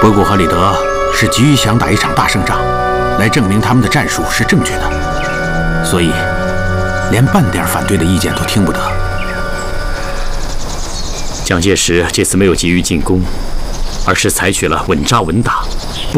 回国和李德是急于想打一场大胜仗，来证明他们的战术是正确的，所以连半点反对的意见都听不得。 蒋介石这次没有急于进攻，而是采取了稳扎稳打，